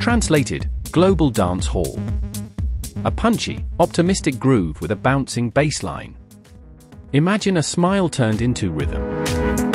Translated, global dance hall. A punchy, optimistic groove with a bouncing bass line. Imagine a smile turned into rhythm.